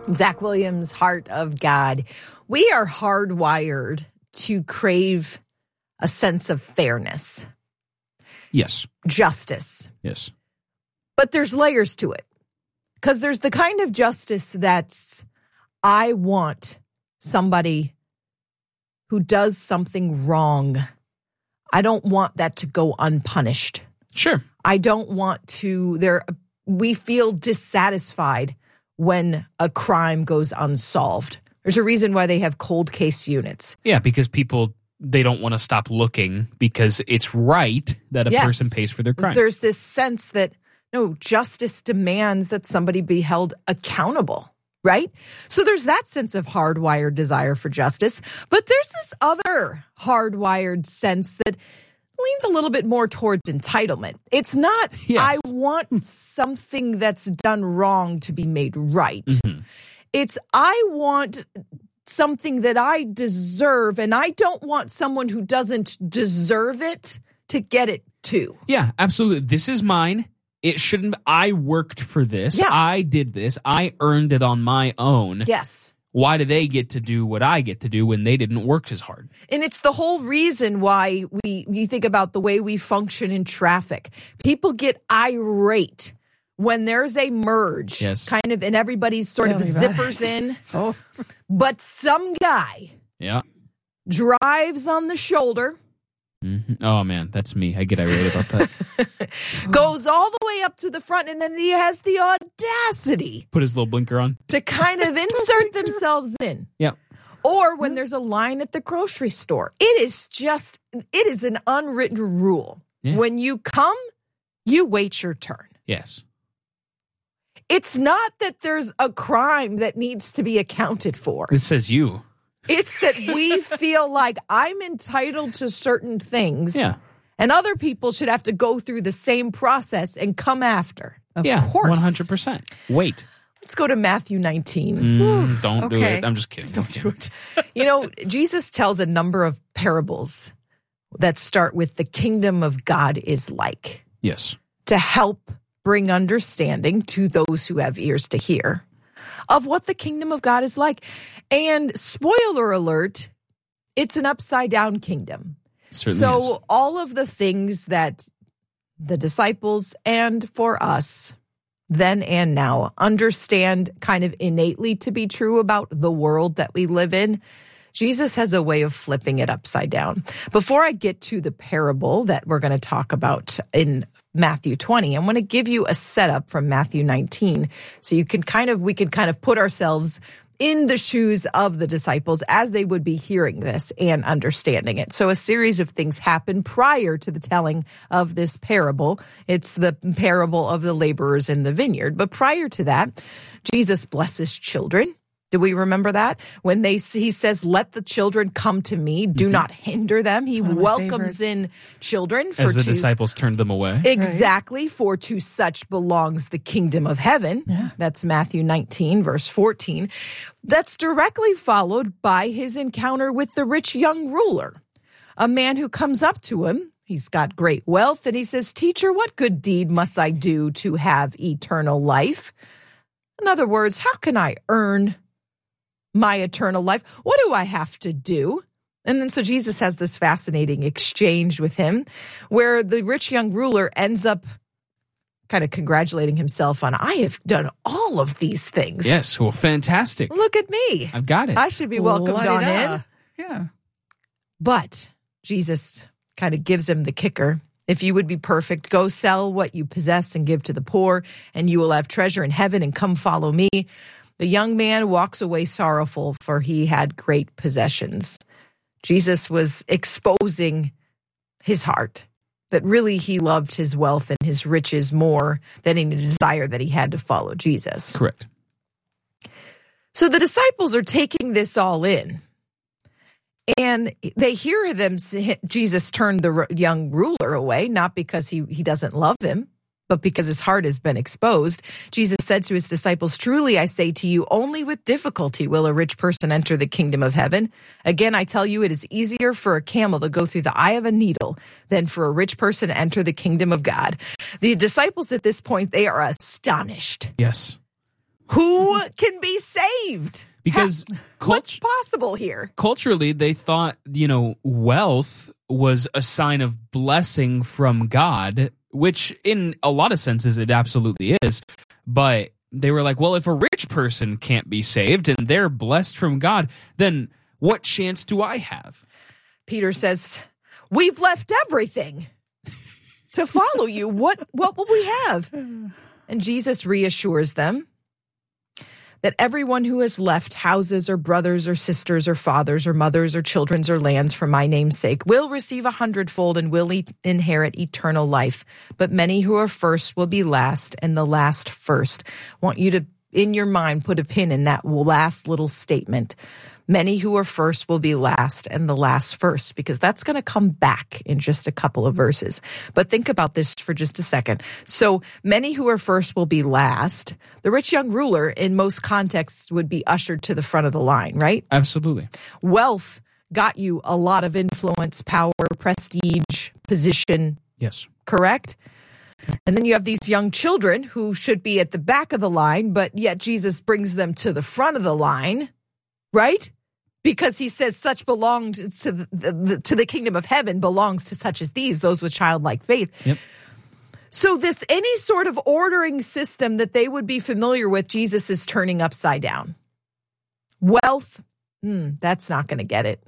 Zach Williams, Heart of God. We are hardwired to crave a sense of fairness. Yes. Justice. Yes. But there's layers to it. Because there's the kind of justice that's, I want somebody who does something wrong. I don't want that to go unpunished. Sure. I don't want to, we feel dissatisfied when a crime goes unsolved. There's a reason why they have cold case units. Yeah, because people, they don't want to stop looking because it's right that a person pays for their crime. There's this sense that, no, justice demands that somebody be held accountable, right? So there's that sense of hardwired desire for justice. But there's this other hardwired sense that leans a little bit more towards entitlement. It's not, I want something that's done wrong to be made right. Mm-hmm. It's, I want something that I deserve, and I don't want someone who doesn't deserve it to get it too. Yeah, absolutely. This is mine. It shouldn't, I worked for this. Yeah. I did this. I earned it on my own. Yes. Why do they get to do what I get to do when they didn't work as hard? And it's the whole reason why you think about the way we function in traffic. People get irate when there's a merge, kind of, and everybody's sort of zippers in. But some guy drives on the shoulder. Mm-hmm. Oh, man, that's me. I get irate about that. Goes all the way up to the front, and then he has the audacity. Put his little blinker on. To kind of insert themselves in. Yeah. Or when there's a line at the grocery store. It is an unwritten rule. Yeah. When you come, you wait your turn. Yes. It's not that there's a crime that needs to be accounted for. It says you. It's that we feel like I'm entitled to certain things. Yeah. And other people should have to go through the same process and come after. Of course. 100%. Wait. Let's go to Matthew 19. Don't do it. I'm just kidding. Don't do it. You know, Jesus tells a number of parables that start with the kingdom of God is like. Yes. To help bring understanding to those who have ears to hear of what the kingdom of God is like. And spoiler alert, it's an upside down kingdom. Certainly is. All of the things that the disciples and for us then and now understand kind of innately to be true about the world that we live in, Jesus has a way of flipping it upside down. Before I get to the parable that we're going to talk about in Matthew 20, I want to give you a setup from Matthew 19 so we can kind of put ourselves in the shoes of the disciples as they would be hearing this and understanding it. So a series of things happen prior to the telling of this parable. It's the parable of the laborers in the vineyard. But prior to that, Jesus blesses children. Do we remember that? When he says, let the children come to me, do not hinder them. He welcomes in children. As the disciples turned them away. Exactly. For to such belongs the kingdom of heaven. Yeah. That's Matthew 19, verse 14. That's directly followed by his encounter with the rich young ruler, a man who comes up to him. He's got great wealth, and he says, Teacher, what good deed must I do to have eternal life? In other words, how can I earn my eternal life? What do I have to do? And then so Jesus has this fascinating exchange with him where the rich young ruler ends up kind of congratulating himself on, I have done all of these things. Yes, well, fantastic. Look at me. I've got it. I should be welcomed on in. Yeah. But Jesus kind of gives him the kicker. If you would be perfect, go sell what you possess and give to the poor, and you will have treasure in heaven, and come follow me. The young man walks away sorrowful, for he had great possessions. Jesus was exposing his heart, that really he loved his wealth and his riches more than any desire that he had to follow Jesus. Correct. So the disciples are taking this all in, and they hear Jesus turn the young ruler away, not because he doesn't love him, but because his heart has been exposed. Jesus said to his disciples, Truly I say to you, only with difficulty will a rich person enter the kingdom of heaven. Again, I tell you, it is easier for a camel to go through the eye of a needle than for a rich person to enter the kingdom of God. The disciples at this point, they are astonished. Yes. Who can be saved? Because what's possible here? Culturally, they thought, wealth was a sign of blessing from God, which in a lot of senses it absolutely is. But they were like, well, if a rich person can't be saved and they're blessed from God, then what chance do I have? Peter says, we've left everything to follow you. What will we have? And Jesus reassures them that everyone who has left houses or brothers or sisters or fathers or mothers or children or lands for my name's sake will receive 100-fold and will inherit eternal life. But many who are first will be last, and the last first. I want you to, in your mind, put a pin in that last little statement. Many who are first will be last, and the last first, because that's going to come back in just a couple of verses. But think about this for just a second. So many who are first will be last. The rich young ruler in most contexts would be ushered to the front of the line, right? Absolutely. Wealth got you a lot of influence, power, prestige, position. Yes. Correct? And then you have these young children who should be at the back of the line, but yet Jesus brings them to the front of the line. Right? Because he says such belong to the kingdom of heaven belongs to such as these, those with childlike faith. Yep. So any sort of ordering system that they would be familiar with, Jesus is turning upside down. Wealth, that's not going to get it.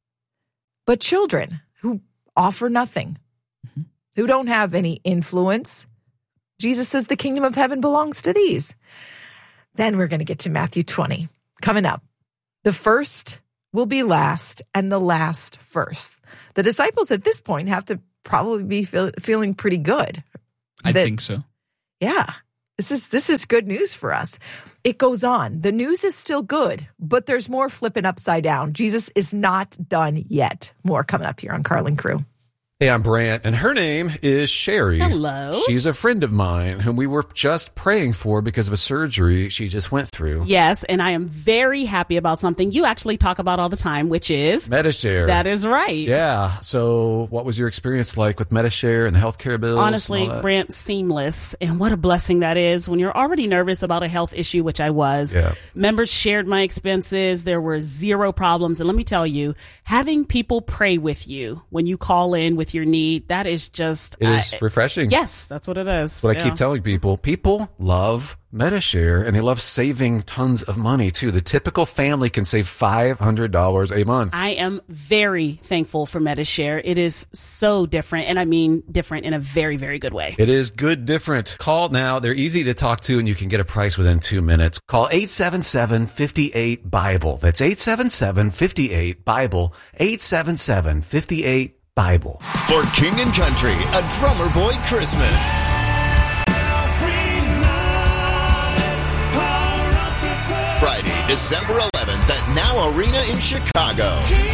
But children who offer nothing, who don't have any influence, Jesus says the kingdom of heaven belongs to these. Then we're going to get to Matthew 20 coming up. The first will be last and the last first. The disciples at this point have to probably be feeling pretty good. I think so. Yeah. This is good news for us. It goes on. The news is still good, but there's more flipping upside down. Jesus is not done yet. More coming up here on Carlin Crew. Hey, I'm Brant, and her name is Sherry. Hello. She's a friend of mine whom we were just praying for because of a surgery she just went through. Yes, and I am very happy about something you actually talk about all the time, which is Medi-Share. That is right. Yeah. So what was your experience like with Medi-Share and the healthcare bills? Honestly, Brant, seamless. And what a blessing that is when you're already nervous about a health issue, which I was. Yeah. Members shared my expenses. There were zero problems. And let me tell you, having people pray with you when you call in with your need, that is just... It is refreshing. Yes, that's what it is. What I keep telling people. People love Medi-Share, and they love saving tons of money, too. The typical family can save $500 a month. I am very thankful for Medi-Share. It is so different, and I mean different in a very, very good way. It is good different. Call now. They're easy to talk to, and you can get a price within 2 minutes. Call 877-58-BIBLE. That's 877-58-BIBLE. 877-58-BIBLE. For King and Country, a Drummer Boy Christmas. Friday, December 11th at Now Arena in Chicago.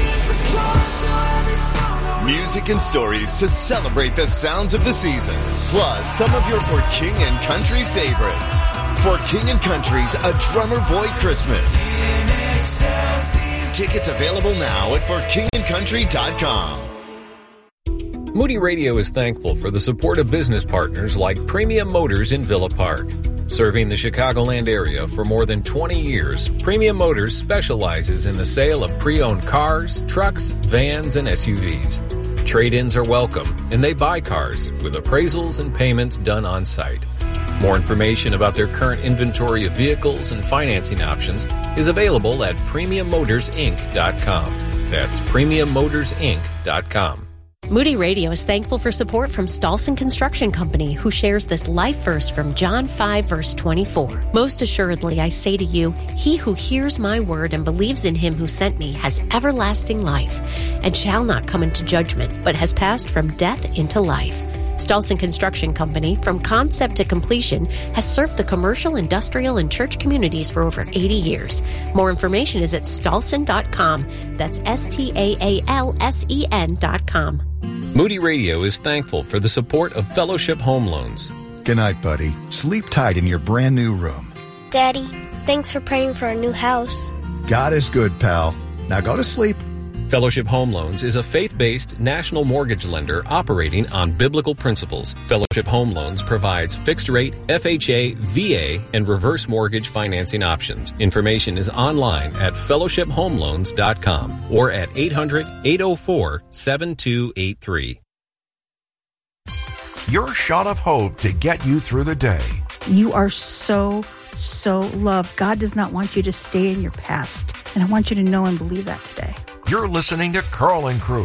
Music and stories to celebrate the sounds of the season, plus some of your For King and Country favorites. For King and Country's A Drummer Boy Christmas. Tickets available now at forkingandcountry.com. Moody Radio is thankful for the support of business partners like Premium Motors in Villa Park. Serving the Chicagoland area for more than 20 years, Premium Motors specializes in the sale of pre-owned cars, trucks, vans, and SUVs. Trade-ins are welcome, and they buy cars with appraisals and payments done on site. More information about their current inventory of vehicles and financing options is available at PremiumMotorsInc.com. That's PremiumMotorsInc.com. Moody Radio is thankful for support from Stolson Construction Company, who shares this life verse from John 5, verse 24. Most assuredly, I say to you, he who hears my word and believes in him who sent me has everlasting life, and shall not come into judgment, but has passed from death into life. Stolson Construction Company, from concept to completion, has served the commercial, industrial, and church communities for over 80 years. More information is at stolson.com. That's STAALSEN.com. Moody Radio is thankful for the support of Fellowship Home Loans. Good night, buddy. Sleep tight in your brand new room. Daddy, thanks for praying for our new house. God is good, pal. Now go to sleep. Fellowship Home Loans is a faith-based national mortgage lender operating on biblical principles. Fellowship Home Loans provides fixed-rate, FHA, VA, and reverse mortgage financing options. Information is online at fellowshiphomeloans.com or at 800-804-7283. Your shot of hope to get you through the day. You are so loved. God does not want you to stay in your past. And I want you to know and believe that today. You're listening to Carl and Crew.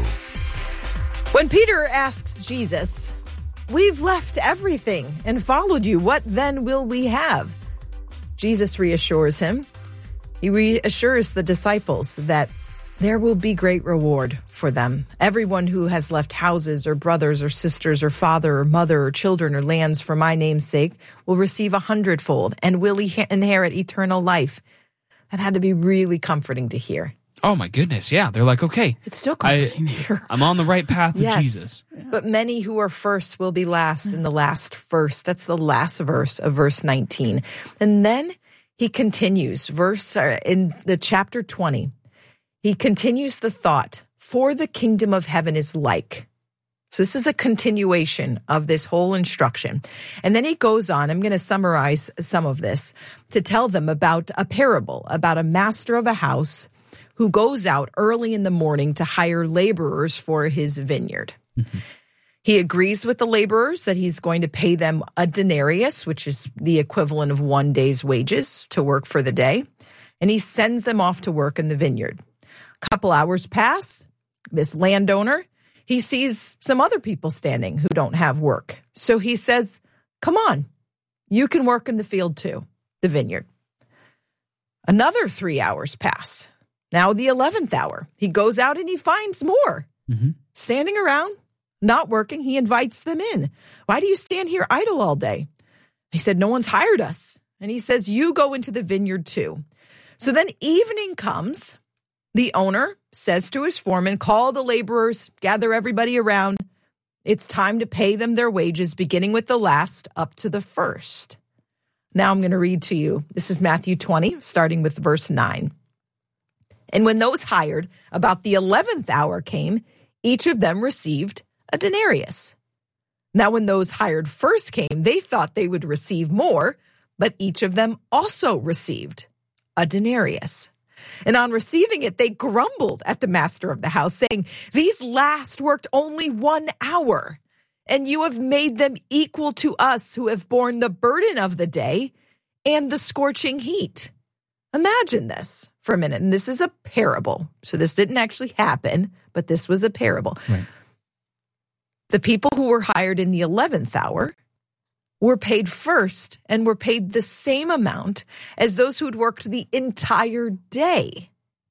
When Peter asks Jesus, "We've left everything and followed you. What then will we have?" Jesus reassures him. He reassures the disciples that there will be great reward for them. Everyone who has left houses or brothers or sisters or father or mother or children or lands for my name's sake will receive 100-fold and will inherit eternal life. That had to be really comforting to hear. Oh my goodness, yeah. They're like, okay. It's still comforting to hear. I'm on the right path with Jesus. But many who are first will be last, and the last first. That's the last verse of verse 19. And then he continues, in the chapter 20, he continues the thought, "For the kingdom of heaven is like." So this is a continuation of this whole instruction. And then he goes on, I'm going to summarize some of this, to tell them about a parable, about a master of a house who goes out early in the morning to hire laborers for his vineyard. Mm-hmm. He agrees with the laborers that he's going to pay them a denarius, which is the equivalent of 1 day's wages, to work for the day. And he sends them off to work in the vineyard. A couple hours pass. This landowner, he sees some other people standing who don't have work. So he says, "Come on, you can work in the field too, the vineyard." Another 3 hours pass. Now the 11th hour, he goes out and he finds more standing around, not working. He invites them in. "Why do you stand here idle all day?" He said, "No one's hired us." And he says, "You go into the vineyard too." So then evening comes. The owner says to his foreman, "Call the laborers, gather everybody around. It's time to pay them their wages, beginning with the last up to the first." Now I'm going to read to you. This is Matthew 20, starting with verse 9. "And when those hired about the 11th hour came, each of them received a denarius. Now when those hired first came, they thought they would receive more, but each of them also received a denarius. And on receiving it, they grumbled at the master of the house, saying, 'These last worked only 1 hour, and you have made them equal to us who have borne the burden of the day and the scorching heat.'" Imagine this for a minute. And this is a parable. So this didn't actually happen, but this was a parable. Right. The people who were hired in the 11th hour were paid first and were paid the same amount as those who'd worked the entire day.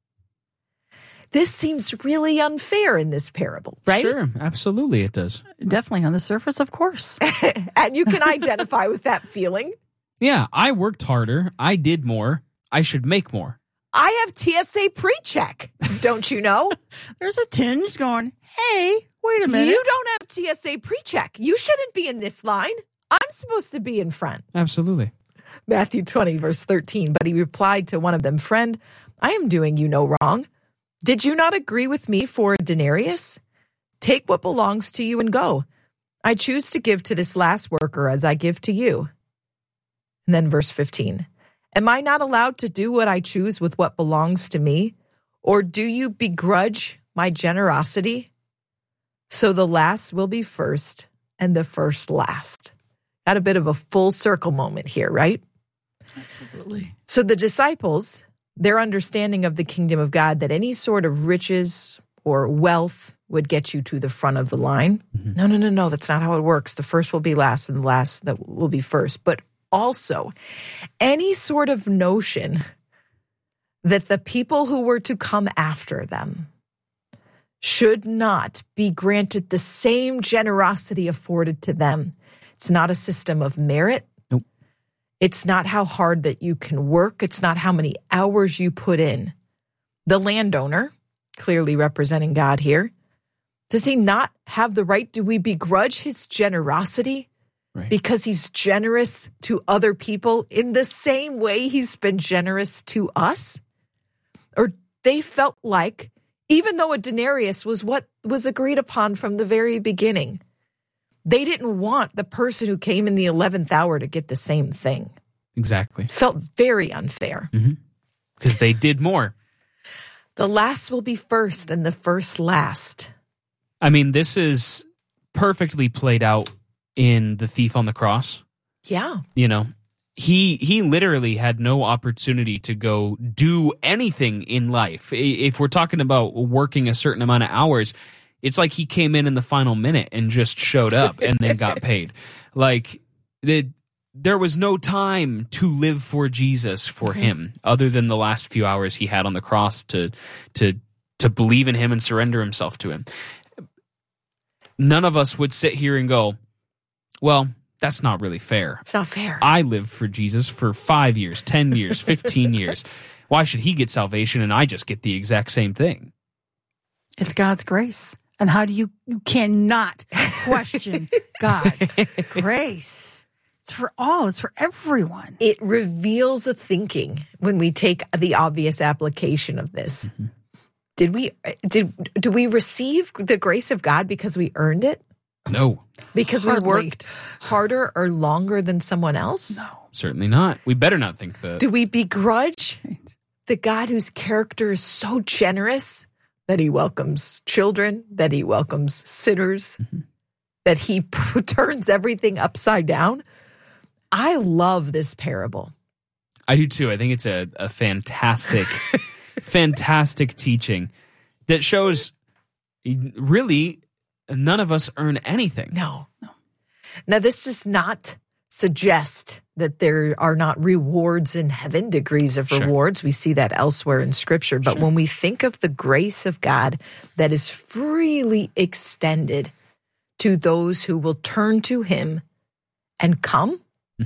This seems really unfair in this parable, right? Sure, absolutely it does. Definitely on the surface, of course. And you can identify with that feeling. Yeah, I worked harder. I did more. I should make more. I have TSA pre-check, don't you know? There's a tinge going, "Hey, wait a minute. You don't have TSA pre-check. You shouldn't be in this line. I'm supposed to be in front." Absolutely. Matthew 20, verse 13. "But he replied to one of them, 'Friend, I am doing you no wrong. Did you not agree with me for a denarius? Take what belongs to you and go. I choose to give to this last worker as I give to you.'" And then verse 15. "Am I not allowed to do what I choose with what belongs to me? Or do you begrudge my generosity? So the last will be first and the first last." Got a bit of a full circle moment here, right? Absolutely. So the disciples, their understanding of the kingdom of God, that any sort of riches or wealth would get you to the front of the line. Mm-hmm. No. That's not how it works. The first will be last and the last that will be first. But also, any sort of notion that the people who were to come after them should not be granted the same generosity afforded to them. It's not a system of merit. Nope. It's not how hard that you can work. It's not how many hours you put in. The landowner, clearly representing God here, does he not have the right? Do we begrudge his generosity? Right. Because he's generous to other people in the same way he's been generous to us? Or they felt like Even though a denarius was what was agreed upon from the very beginning. They didn't want the person who came in the 11th hour to get the same thing. Exactly. Felt very unfair. Because they did more. The last will be first and the first last. I mean, this is perfectly played out in The Thief on the Cross. Yeah. You know, he literally had no opportunity to go do anything in life. If we're talking about working a certain amount of hours, it's like he came in the final minute and just showed up and then got paid. Like, there was no time to live for Jesus for him, other than the last few hours he had on the cross to believe in him and surrender himself to him. None of us would sit here and go, well, that's not really fair. It's not fair. I lived for Jesus for 5 years, 10 years, 15 years. Why should he get salvation and I just get the exact same thing? It's God's grace. And how do you cannot question God's grace? It's for all. It's for everyone. It reveals a thinking when we take the obvious application of this. Do we receive the grace of God because we earned it? No. Because Hardly. we worked harder or longer than someone else? No. Certainly not. We better not think that. Do we begrudge the God whose character is so generous that he welcomes children, that he welcomes sinners, that he turns everything upside down? I love this parable. I do too. I think it's a fantastic, fantastic teaching that shows really none of us earn anything. No. Now, this does not suggest that there are not rewards in heaven, degrees of rewards. We see that elsewhere in Scripture. But when we think of the grace of God that is freely extended to those who will turn to him and come,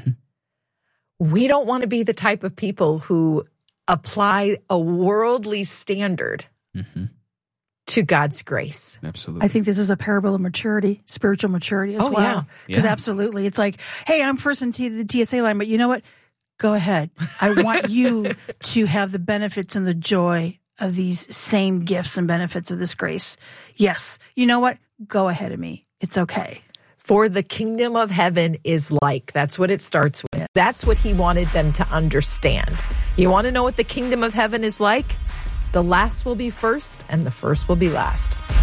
we don't want to be the type of people who apply a worldly standard to God's grace. Absolutely. I think this is a parable of maturity, spiritual maturity as well. Yeah. Because absolutely, it's like, hey, I'm first in the TSA line, but you know what? Go ahead. I want you to have the benefits and the joy of these same gifts and benefits of this grace. Yes. You know what? Go ahead of me. It's okay. For the kingdom of heaven is like. That's what it starts with. That's what he wanted them to understand. You want to know what the kingdom of heaven is like? The last will be first and the first will be last.